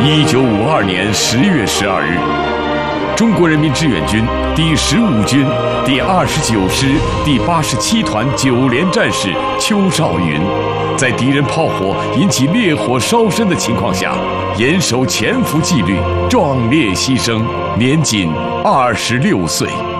1952年10月12日，中国人民志愿军第15军第29师第87团9连战士邱少云，在敌人炮火引起烈火烧身的情况下，严守潜伏纪律，壮烈牺牲，年仅26岁。